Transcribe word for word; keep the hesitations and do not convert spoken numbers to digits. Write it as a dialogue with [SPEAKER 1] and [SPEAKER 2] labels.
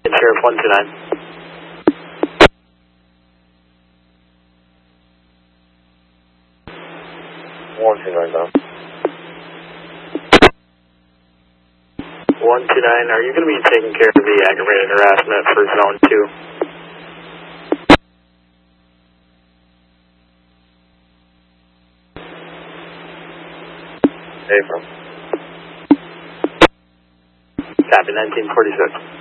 [SPEAKER 1] Sheriff one two nine.
[SPEAKER 2] one two nine now.
[SPEAKER 1] one two nine, are you going to be taking care of the aggravated harassment for zone two?
[SPEAKER 2] Hey, from.
[SPEAKER 1] Copy, nineteen forty-six.